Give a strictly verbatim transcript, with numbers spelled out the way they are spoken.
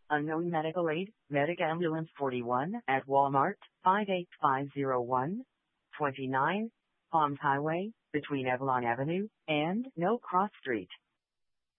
Unknown medical aid, Medic Ambulance forty-one at Walmart, five eight five zero one, twenty-nine, Palms Highway, between Avalon Avenue and No Cross Street.